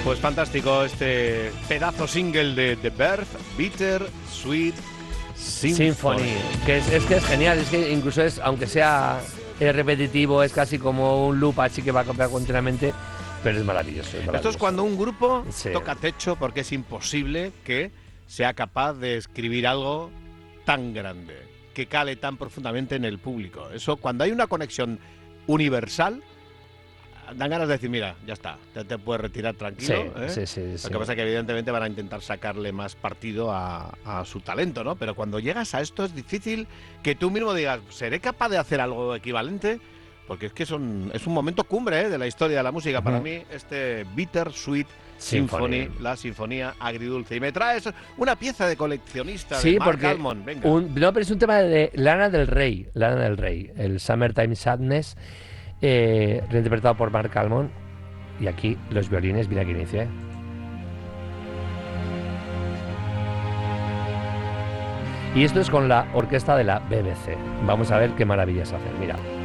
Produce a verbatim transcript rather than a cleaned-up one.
Pues fantástico este pedazo single de The Birth, Bitter Sweet Symphony. Symphony, que es, es que es genial, es que incluso es, aunque sea es repetitivo, es casi como un loop así que va a copiar continuamente, pero es maravilloso, es maravilloso. Esto es cuando un grupo sí. toca techo, porque es imposible que sea capaz de escribir algo tan grande, que cale tan profundamente en el público. Eso, cuando hay una conexión universal, dan ganas de decir, mira, ya está, ya te puedes retirar tranquilo. Sí, ¿eh? sí, sí, Lo sí. que pasa es que evidentemente van a intentar sacarle más partido a, a su talento, ¿no? Pero cuando llegas a esto es difícil que tú mismo digas, ¿seré capaz de hacer algo equivalente? Porque es que son, es un momento cumbre, ¿eh?, de la historia de la música. Uh-huh. Para mí, este Bitter Sweet Symphony, Symphony, la sinfonía agridulce. Y me traes una pieza de coleccionista sí, de Mark porque Almond. Venga. Un, no, pero es un tema de Lana del Rey, Lana del Rey, el Summertime Sadness, eh, reinterpretado por Mark Almond. Y aquí los violines, mira que inicio, ¿eh? Y esto es con la orquesta de la B B C. Vamos a ver qué maravillas hacen, mira.